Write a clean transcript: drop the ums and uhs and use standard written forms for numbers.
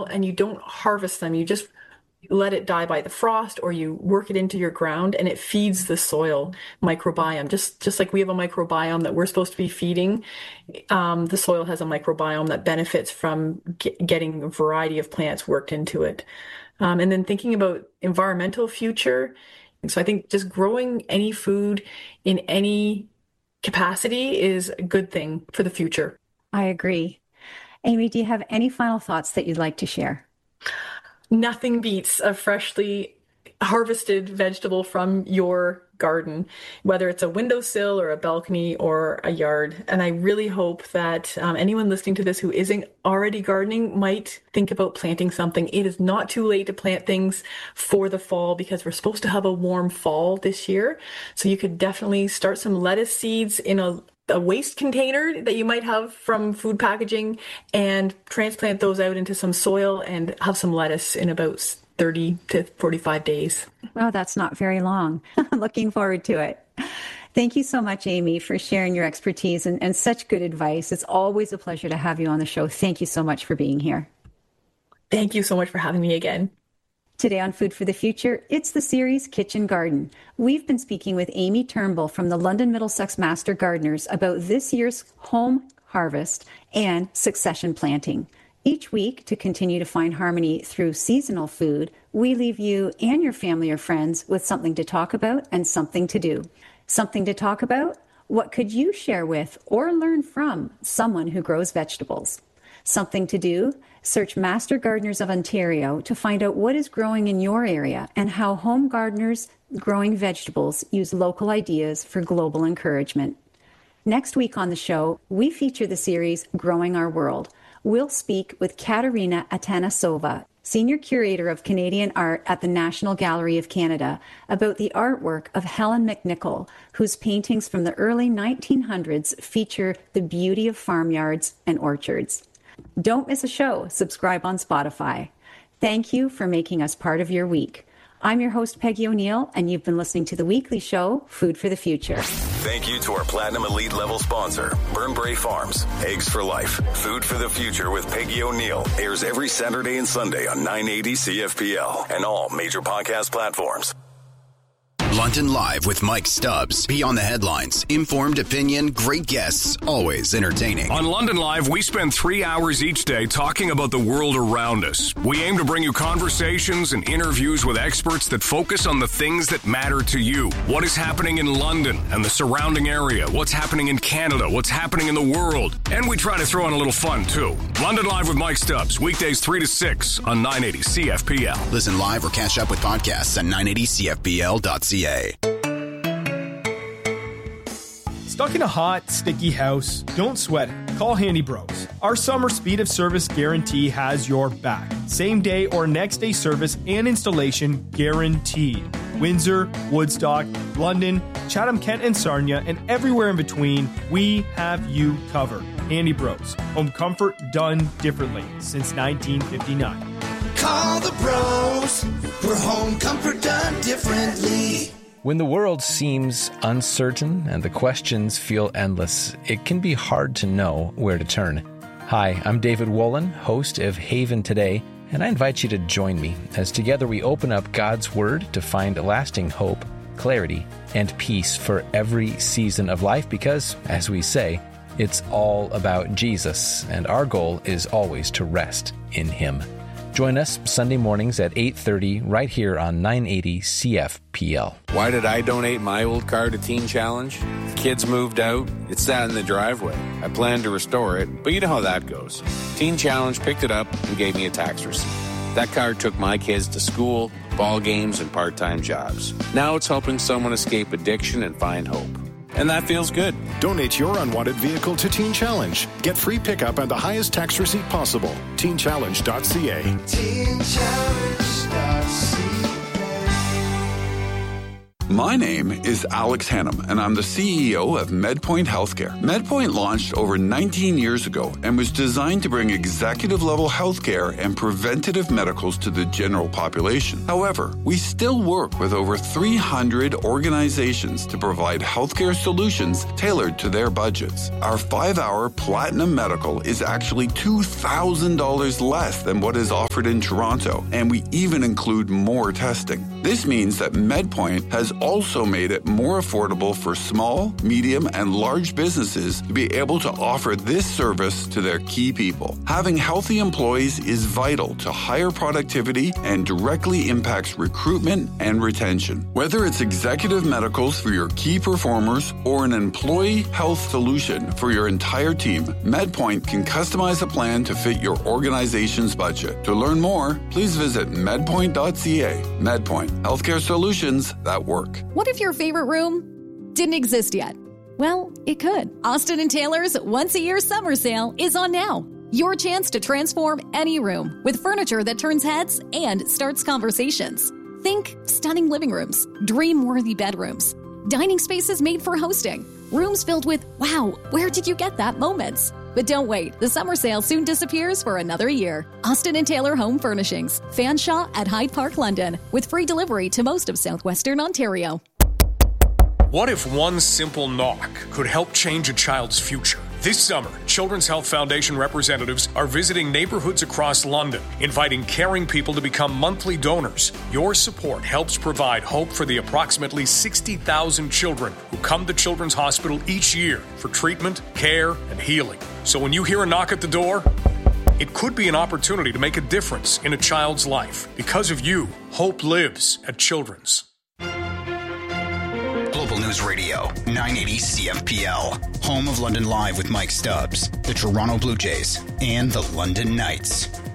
and you don't harvest them. You just let it die by the frost, or you work it into your ground, and it feeds the soil microbiome. Just like we have a microbiome that we're supposed to be feeding, the soil has a microbiome that benefits from getting a variety of plants worked into it. And then thinking about environmental future. So I think just growing any food in any capacity is a good thing for the future. I agree. Amy, do you have any final thoughts that you'd like to share? Nothing beats a freshly harvested vegetable from your garden, whether it's a windowsill or a balcony or a yard. And I really hope that anyone listening to this who isn't already gardening might think about planting something. It is not too late to plant things for the fall, because we're supposed to have a warm fall this year. So you could definitely start some lettuce seeds in a waste container that you might have from food packaging and transplant those out into some soil and have some lettuce in about 30 to 45 days. Well, that's not very long. Looking forward to it. Thank you so much, Amy, for sharing your expertise and such good advice. It's always a pleasure to have you on the show. Thank you so much for being here. Thank you so much for having me again. Today on Food for the Future, it's the series Kitchen Garden. We've been speaking with Amy Turnbull from the London Middlesex Master Gardeners about this year's home harvest and succession planting. Each week, to continue to find harmony through seasonal food, we leave you and your family or friends with something to talk about and something to do. Something to talk about? What could you share with or learn from someone who grows vegetables? Something to do? Search Master Gardeners of Ontario to find out what is growing in your area and how home gardeners growing vegetables use local ideas for global encouragement. Next week on the show, we feature the series Growing Our World. We'll speak with Katerina Atanasova, Senior Curator of Canadian Art at the National Gallery of Canada, about the artwork of Helen McNichol, whose paintings from the early 1900s feature the beauty of farmyards and orchards. Don't miss a show. Subscribe on Spotify. Thank you for making us part of your week. I'm your host, Peggy O'Neill, and you've been listening to the weekly show, Food for the Future. Thank you to our Platinum Elite level sponsor, Burnbrae Farms. Eggs for Life. Food for the Future with Peggy O'Neill airs every Saturday and Sunday on 980 CFPL and all major podcast platforms. London Live with Mike Stubbs. Beyond the headlines, informed opinion, great guests, always entertaining. On London Live, we spend 3 hours each day talking about the world around us. We aim to bring you conversations and interviews with experts that focus on the things that matter to you. What is happening in London and the surrounding area? What's happening in Canada? What's happening in the world? And we try to throw in a little fun, too. London Live with Mike Stubbs, weekdays 3 to 6 on 980 CFPL. Listen live or catch up with podcasts at 980CFPL.ca. Stuck in a hot, sticky house? Don't sweat it. Call Handy Bros. Our summer speed of service guarantee has your back. Same day or next day service and installation guaranteed. Windsor, Woodstock, London, Chatham, Kent, and Sarnia, and everywhere in between, we have you covered. Handy Bros. Home comfort done differently since 1959. Call the bros for home comfort done differently. When the world seems uncertain and the questions feel endless, it can be hard to know where to turn. Hi, I'm David Wolin, host of Haven Today, and I invite you to join me as together we open up God's Word to find lasting hope, clarity, and peace for every season of life because, as we say, it's all about Jesus, and our goal is always to rest in Him. Join us Sunday mornings at 8:30 right here on 980 CFPL. Why did I donate my old car to Teen Challenge? Kids moved out. It sat in the driveway. I planned to restore it, but you know how that goes. Teen Challenge picked it up and gave me a tax receipt. That car took my kids to school, ball games, and part-time jobs. Now it's helping someone escape addiction and find hope. And that feels good. Donate your unwanted vehicle to Teen Challenge. Get free pickup and the highest tax receipt possible. TeenChallenge.ca. TeenChallenge.ca. My name is Alex Hannum, and I'm the CEO of MedPoint Healthcare. MedPoint launched over 19 years ago and was designed to bring executive-level healthcare and preventative medicals to the general population. However, we still work with over 300 organizations to provide healthcare solutions tailored to their budgets. Our 5-hour Platinum Medical is actually $2,000 less than what is offered in Toronto, and we even include more testing. This means that MedPoint has also made it more affordable for small, medium, and large businesses to be able to offer this service to their key people. Having healthy employees is vital to higher productivity and directly impacts recruitment and retention. Whether it's executive medicals for your key performers or an employee health solution for your entire team, MedPoint can customize a plan to fit your organization's budget. To learn more, please visit medpoint.ca. MedPoint, healthcare solutions that work. What if your favorite room didn't exist yet? Well, it could. Austin & Taylor's once-a-year summer sale is on now. Your chance to transform any room with furniture that turns heads and starts conversations. Think stunning living rooms, dream-worthy bedrooms, dining spaces made for hosting, rooms filled with, wow, where did you get that moments? But don't wait, the summer sale soon disappears for another year. Austin & Taylor Home Furnishings, Fanshawe at Hyde Park, London, with free delivery to most of southwestern Ontario. What if one simple knock could help change a child's future? This summer, Children's Health Foundation representatives are visiting neighborhoods across London, inviting caring people to become monthly donors. Your support helps provide hope for the approximately 60,000 children who come to Children's Hospital each year for treatment, care, and healing. So when you hear a knock at the door, it could be an opportunity to make a difference in a child's life. Because of you, hope lives at Children's. Global News Radio, 980 CFPL. Home of London Live with Mike Stubbs, the Toronto Blue Jays, and the London Knights.